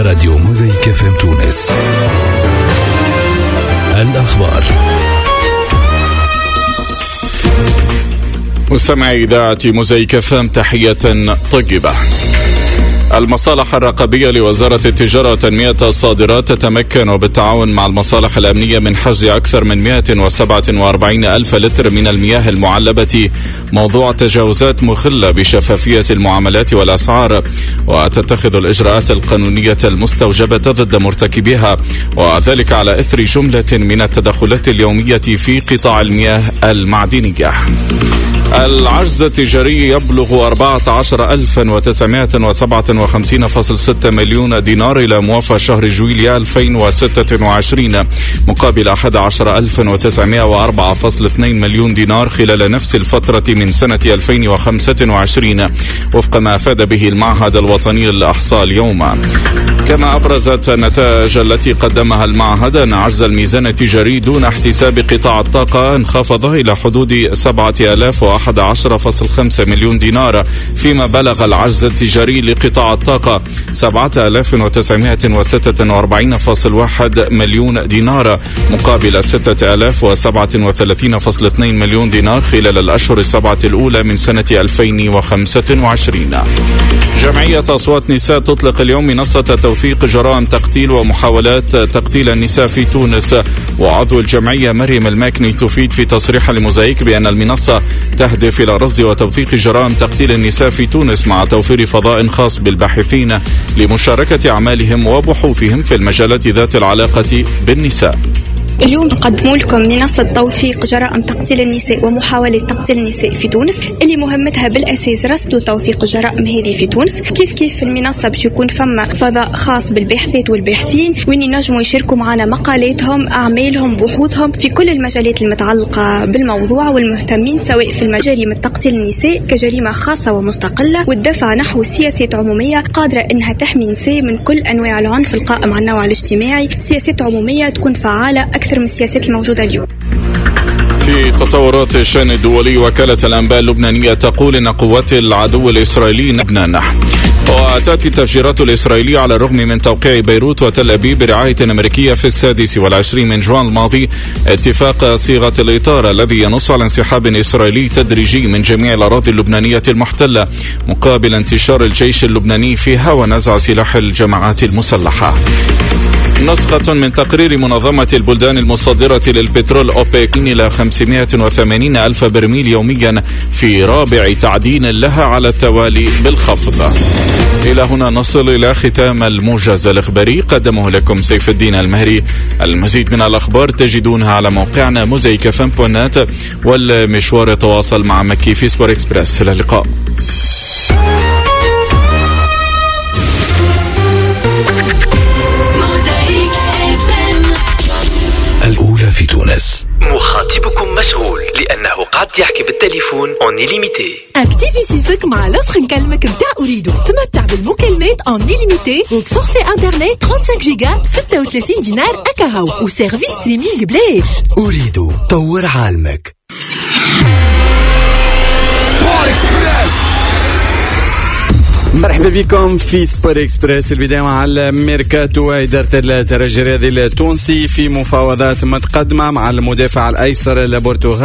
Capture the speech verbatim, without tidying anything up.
راديو موزايك اف ام تونس. الأخبار. مستمعي إذاعة موزايك اف ام، تحية طيبة. المصالح الرقابية لوزارة التجارة وتنمية الصادرات تتمكن بالتعاون مع المصالح الأمنية من حجز أكثر من مئة وسبعة وأربعين ألف لتر من المياه المعلبة، موضوع تجاوزات مخلة بشفافية المعاملات والأسعار، وتتخذ الإجراءات القانونية المستوجبة ضد مرتكبيها، وذلك على إثر جملة من التدخلات اليومية في قطاع المياه المعدنية. العجز التجاري يبلغ أربعة عشر ألفا وتسعمائة وسبعة وخمسين فاصلة ستة مليون دينار إلى موافى شهر جويليا ألفين وستة وعشرين، مقابل أحد عشر ألفا وتسعمائة وأربعة فاصلة اثنين مليون دينار خلال نفس الفترة من سنة ألفين وخمسة وعشرين، وفق ما أفاد به المعهد الوطني للإحصاء اليوم. كما أبرزت النتائج التي قدمها المعهد أن عجز الميزان التجاري دون احتساب قطاع الطاقة انخفض إلى حدود سبعة آلاف وأحد عشر فاصلة خمسة مليون دينار، فيما بلغ العجز التجاري لقطاع الطاقة سبعة آلاف وتسعمائة وستة وأربعين فاصلة واحد مليون دينار، مقابل ستة آلاف وسبعة وثلاثين فاصلة اثنين مليون دينار خلال الأشهر السبعة الأولى من سنة ألفين وخمسة وعشرين. جمعية أصوات نساء تطلق اليوم منصة توثيق جرائم تقتيل ومحاولات تقتيل النساء في تونس، وعضو الجمعية مريم الماكني تفيد في تصريح لموزايك بأن المنصة تهدف إلى رصد وتوثيق جرائم تقتيل النساء في تونس، مع توفير فضاء خاص بالباحثين لمشاركة أعمالهم وبحوثهم في المجالات ذات العلاقة بالنساء. اليوم نقدم لكم منصة توثيق جرائم تقتيل النساء ومحاولة تقتيل النساء في تونس، اللي مهمتها بالأساس رصد وتوثيق الجرائم هذه في تونس. كيف كيف في المنصة باش يكون فما فضاء خاص بالباحثات والباحثين، وين ينجموا يشاركوا معنا مقالاتهم، أعمالهم، بحوثهم في كل المجالات المتعلقة بالموضوع، والمهتمين سواء في جريمة تقتيل النساء كجريمة خاصة ومستقلة، والدفع نحو سياسات عمومية قادرة إنها تحمي النساء من كل أنواع العنف القائم على النوع الاجتماعي، سياسات عمومية تكون فعالة أكثر من السياسات الموجودة اليوم. في تطورات الشأن الدولي، وكالة الأنباء اللبنانية تقول إن قوات العدو الإسرائيلي لبنان. وتأتي التفجيرات الإسرائيلية على الرغم من توقيع بيروت وتل أبيب برعاية أمريكية في السادس والعشرين من جوان الماضي اتفاق صيغة الإطار الذي ينص على انسحاب إسرائيلي تدريجي من جميع الأراضي اللبنانية المحتلة، مقابل انتشار الجيش اللبناني فيها ونزع سلاح الجماعات المسلحة. نسخة من تقرير منظمة البلدان المصدرة للبترول أوبيك إلى خمسمائة وثمانين ألف برميل يوميا في رابع تعدين لها على التوالي بالخفض. إلى هنا نصل إلى ختام الموجز الإخباري، قدمه لكم سيف الدين المهري. المزيد من الأخبار تجدونها على موقعنا موزايك اف ام دوت نت، والمشوار يتواصل مع مكي في سبور إكسبرس. إلى اللقاء. الأولى في تونس. مخاطبكم مشغول لأنه قاعد يحكي بالتليفون اون ليميتي. اكتيفي سيفك مع لوفر نكلمك نتاع أريدو، تمتع بالمكالمات اون ليميتي وبفورفي انترنت خمسة وثلاثين جيجا ب ستة وثلاثين دينار أكاهو، وسيرفيس ستريمينج بلاش. أريدو، طور عالمك. مرحبا بكم في سبور إكسبرس. البداية مع الميركاتو. إدارة الترجي الرياضي التونسي في مفاوضات متقدمة مع المدافع الأيسر البرتغالي